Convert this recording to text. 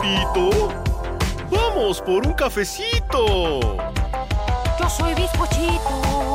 Pepito? ¡Vamos por un cafecito! Yo soy bizcochito.